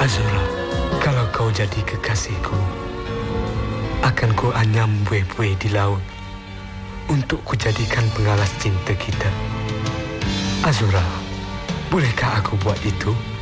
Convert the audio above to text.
Azura, kalau kau jadi kekasihku, akan ku anyam buih-buih di laut untuk ku jadikan pengalas cinta kita. Azura, bolehkah aku buat itu?